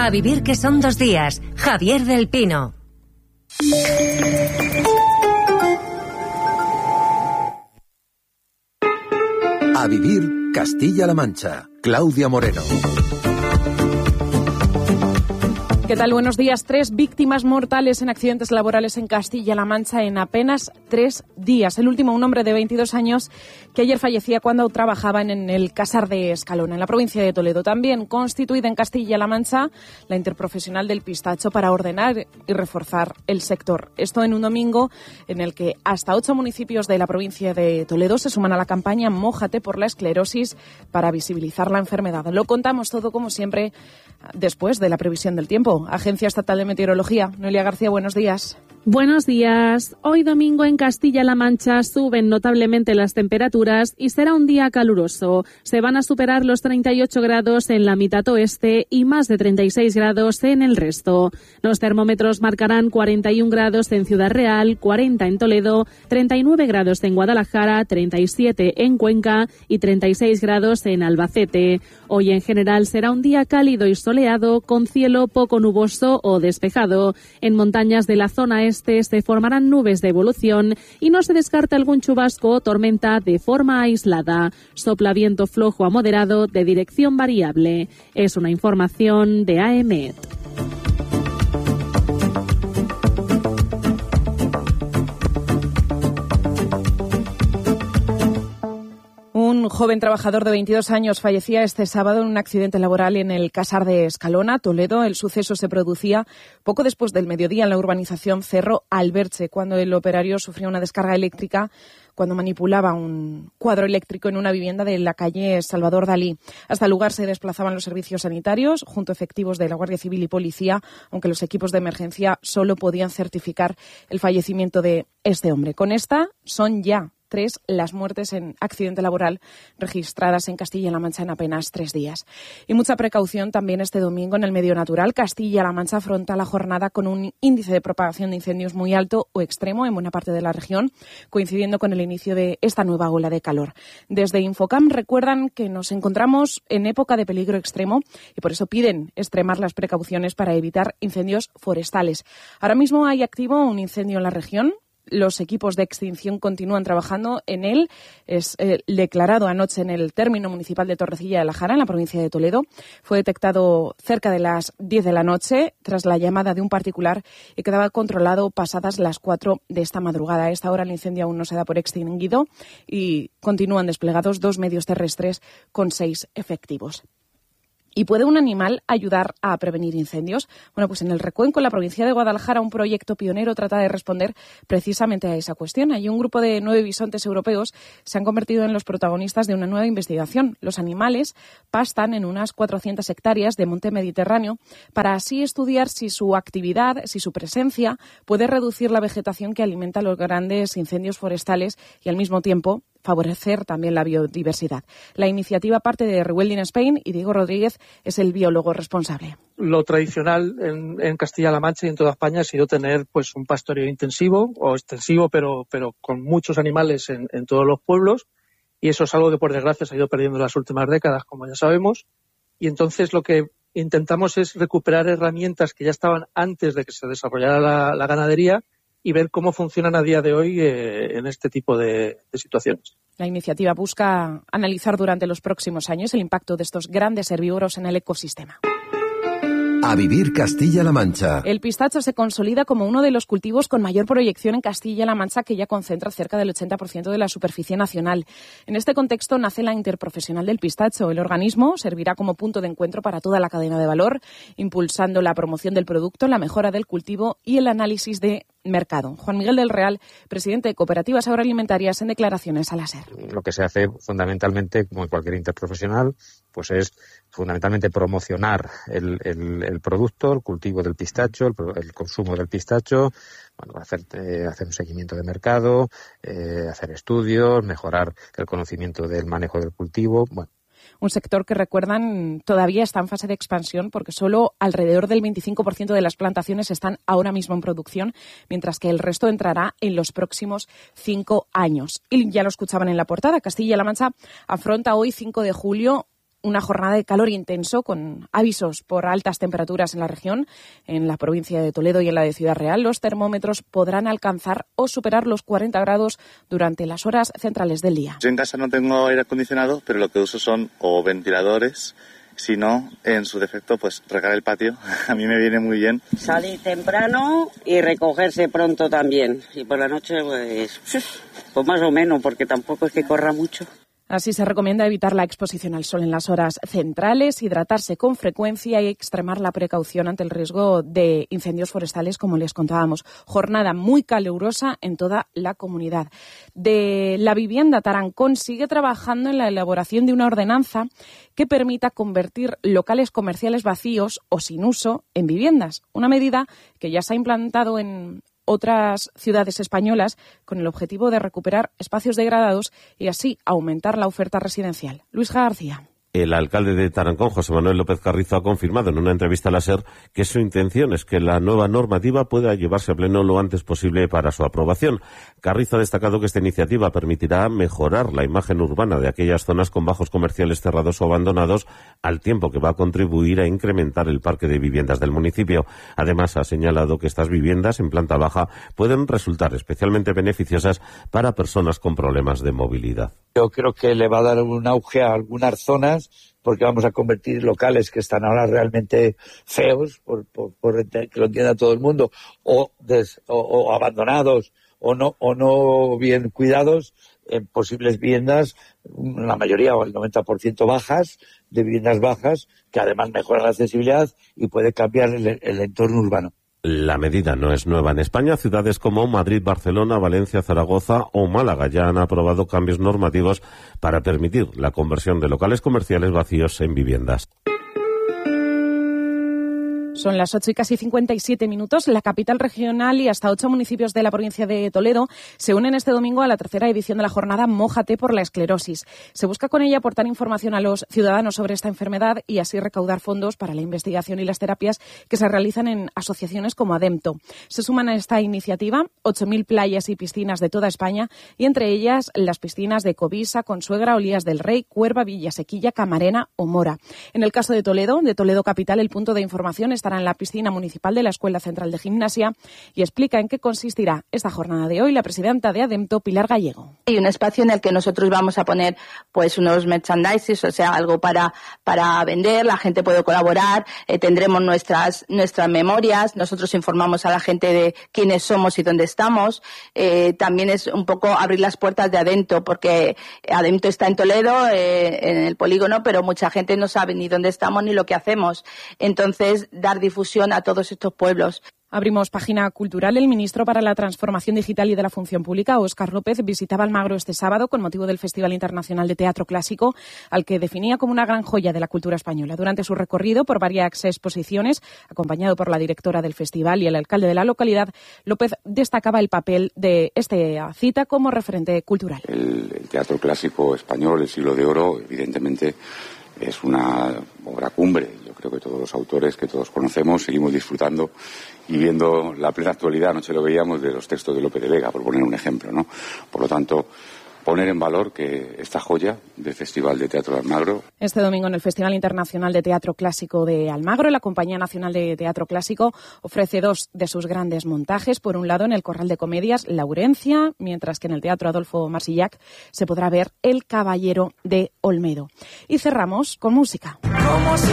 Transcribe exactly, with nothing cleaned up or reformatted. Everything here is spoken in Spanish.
A vivir que son dos días. Javier del Pino. A vivir Castilla-La Mancha. Claudia Moreno. ¿Qué tal? Buenos días. Tres víctimas mortales en accidentes laborales en Castilla-La Mancha en apenas tres días. El último, un hombre de veintidós años que ayer fallecía cuando trabajaba en el Casar de Escalona, en la provincia de Toledo. También constituida en Castilla-La Mancha la interprofesional del pistacho para ordenar y reforzar el sector. Esto en un domingo en el que hasta ocho municipios de la provincia de Toledo se suman a la campaña Mójate por la esclerosis para visibilizar la enfermedad. Lo contamos todo, como siempre, después de la previsión del tiempo. Agencia Estatal de Meteorología. Noelia García, buenos días. Buenos días. Hoy domingo en Castilla-La Mancha suben notablemente las temperaturas y será un día caluroso. Se van a superar los treinta y ocho grados en la mitad oeste y más de treinta y seis grados en el resto. Los termómetros marcarán cuarenta y un grados en Ciudad Real, cuarenta en Toledo, treinta y nueve grados en Guadalajara, treinta y siete en Cuenca y treinta y seis grados en Albacete. Hoy en general será un día cálido y soleado con cielo poco nuboso o despejado. En montañas de la zona este se formarán nubes de evolución y no se descarta algún chubasco o tormenta de forma aislada. Sopla viento flojo a moderado de dirección variable. Es una información de A E M E T. Un joven trabajador de veintidós años fallecía este sábado en un accidente laboral en el Casar de Escalona, Toledo. El suceso se producía poco después del mediodía en la urbanización Cerro Alberche, cuando el operario sufrió una descarga eléctrica cuando manipulaba un cuadro eléctrico en una vivienda de la calle Salvador Dalí. Hasta el lugar se desplazaban los servicios sanitarios, junto a efectivos de la Guardia Civil y Policía, aunque los equipos de emergencia solo podían certificar el fallecimiento de este hombre. Con esta son ya tres las muertes en accidente laboral registradas en Castilla-La Mancha en apenas tres días. Y mucha precaución también este domingo en el medio natural. Castilla-La Mancha afronta la jornada con un índice de propagación de incendios muy alto o extremo en buena parte de la región, coincidiendo con el inicio de esta nueva ola de calor. Desde Infocam recuerdan que nos encontramos en época de peligro extremo y por eso piden extremar las precauciones para evitar incendios forestales. Ahora mismo hay activo un incendio en la región. Los equipos de extinción continúan trabajando en él. Es eh, declarado anoche en el término municipal de Torrecilla de la Jara, en la provincia de Toledo. Fue detectado cerca de las diez de la noche tras la llamada de un particular y quedaba controlado pasadas las cuatro de esta madrugada. A esta hora el incendio aún no se da por extinguido y continúan desplegados dos medios terrestres con seis efectivos. ¿Y puede un animal ayudar a prevenir incendios? Bueno, pues en el Recuenco, en la provincia de Guadalajara, un proyecto pionero trata de responder precisamente a esa cuestión. Hay un grupo de nueve bisontes europeos se han convertido en los protagonistas de una nueva investigación. Los animales pastan en unas cuatrocientas hectáreas de monte mediterráneo para así estudiar si su actividad, si su presencia puede reducir la vegetación que alimenta los grandes incendios forestales y al mismo tiempo favorecer también la biodiversidad. La iniciativa parte de Rewilding Spain y Diego Rodríguez es el biólogo responsable. Lo tradicional en, en Castilla-La Mancha y en toda España ha sido tener pues un pastoreo intensivo o extensivo, pero, pero con muchos animales en, en todos los pueblos, y eso es algo que por desgracia se ha ido perdiendo en las últimas décadas, como ya sabemos, y entonces lo que intentamos es recuperar herramientas que ya estaban antes de que se desarrollara la, la ganadería y ver cómo funcionan a día de hoy eh, en este tipo de, de situaciones. La iniciativa busca analizar durante los próximos años el impacto de estos grandes herbívoros en el ecosistema. A vivir Castilla-La Mancha. El pistacho se consolida como uno de los cultivos con mayor proyección en Castilla-La Mancha, que ya concentra cerca del ochenta por ciento de la superficie nacional. En este contexto nace la Interprofesional del Pistacho. El organismo servirá como punto de encuentro para toda la cadena de valor, impulsando la promoción del producto, la mejora del cultivo y el análisis de mercado. Juan Miguel del Real, presidente de Cooperativas Agroalimentarias, en declaraciones a la SER. Lo que se hace fundamentalmente, como en cualquier interprofesional, pues es fundamentalmente promocionar el, el, el producto, el cultivo del pistacho, el, el consumo del pistacho, bueno, hacer, eh, hacer un seguimiento de mercado, eh, hacer estudios, mejorar el conocimiento del manejo del cultivo, bueno. Un sector que, recuerdan, todavía está en fase de expansión porque solo alrededor del veinticinco por ciento de las plantaciones están ahora mismo en producción, mientras que el resto entrará en los próximos cinco años. Y ya lo escuchaban en la portada, Castilla-La Mancha afronta hoy, cinco de julio, una jornada de calor intenso con avisos por altas temperaturas en la región. En la provincia de Toledo y en la de Ciudad Real, los termómetros podrán alcanzar o superar los cuarenta grados durante las horas centrales del día. Yo en casa no tengo aire acondicionado, pero lo que uso son o ventiladores. Si no, en su defecto, pues regar el patio. A mí me viene muy bien. Salir temprano y recogerse pronto también. Y por la noche, pues, pues más o menos, porque tampoco es que corra mucho. Así se recomienda evitar la exposición al sol en las horas centrales, hidratarse con frecuencia y extremar la precaución ante el riesgo de incendios forestales, como les contábamos. Jornada muy calurosa en toda la comunidad. De la vivienda, Tarancón sigue trabajando en la elaboración de una ordenanza que permita convertir locales comerciales vacíos o sin uso en viviendas. Una medida que ya se ha implantado en otras ciudades españolas con el objetivo de recuperar espacios degradados y así aumentar la oferta residencial. Luis García. El alcalde de Tarancón, José Manuel López Carrizo, ha confirmado en una entrevista a la SER que su intención es que la nueva normativa pueda llevarse a pleno lo antes posible para su aprobación. Carrizo ha destacado que esta iniciativa permitirá mejorar la imagen urbana de aquellas zonas con bajos comerciales cerrados o abandonados, al tiempo que va a contribuir a incrementar el parque de viviendas del municipio. Además, ha señalado que estas viviendas en planta baja pueden resultar especialmente beneficiosas para personas con problemas de movilidad. Yo creo que le va a dar un auge a algunas zonas porque vamos a convertir locales que están ahora realmente feos, por, por, por que lo entienda todo el mundo, o, des, o, o abandonados o no, o no bien cuidados, en posibles viviendas, la mayoría o el noventa por ciento bajas, de viviendas bajas, que además mejoran la accesibilidad y puede cambiar el, el entorno urbano. La medida no es nueva en España. Ciudades como Madrid, Barcelona, Valencia, Zaragoza o Málaga ya han aprobado cambios normativos para permitir la conversión de locales comerciales vacíos en viviendas. Son las ocho y casi cincuenta y siete minutos. La capital regional y hasta ocho municipios de la provincia de Toledo se unen este domingo a la tercera edición de la jornada Mójate por la esclerosis. Se busca con ella aportar información a los ciudadanos sobre esta enfermedad y así recaudar fondos para la investigación y las terapias que se realizan en asociaciones como Ademto. Se suman a esta iniciativa ocho mil playas y piscinas de toda España y entre ellas las piscinas de Covisa, Consuegra, Olías del Rey, Cuerva, Villasequilla, Camarena o Mora. En el caso de Toledo, de Toledo Capital, el punto de información está en la piscina municipal de la Escuela Central de Gimnasia y explica en qué consistirá esta jornada de hoy la presidenta de Ademto, Pilar Gallego. Hay un espacio en el que nosotros vamos a poner pues unos merchandises, o sea, algo para para vender, la gente puede colaborar, eh, tendremos nuestras nuestras memorias, nosotros informamos a la gente de quiénes somos y dónde estamos. Eh, también es un poco abrir las puertas de Ademto, porque Ademto está en Toledo, eh, en el polígono, pero mucha gente no sabe ni dónde estamos ni lo que hacemos. Entonces, dar difusión a todos estos pueblos. Abrimos página cultural. El ministro para la Transformación Digital y de la Función Pública, Óscar López, visitaba Almagro este sábado con motivo del Festival Internacional de Teatro Clásico, al que definía como una gran joya de la cultura española. Durante su recorrido por varias exposiciones, acompañado por la directora del festival y el alcalde de la localidad, López destacaba el papel de esta cita como referente cultural. El, el teatro clásico español, el siglo de oro, evidentemente es una obra cumbre. Yo creo que todos los autores que todos conocemos seguimos disfrutando y viendo la plena actualidad, anoche lo veíamos, de los textos de Lope de Vega, por poner un ejemplo, ¿no? Por lo tanto, poner en valor que esta joya del Festival de Teatro de Almagro. Este domingo en el Festival Internacional de Teatro Clásico de Almagro, la Compañía Nacional de Teatro Clásico ofrece dos de sus grandes montajes. Por un lado, en el Corral de Comedias, Laurencia, mientras que en el Teatro Adolfo Marsillac se podrá ver El Caballero de Olmedo. Y cerramos con música.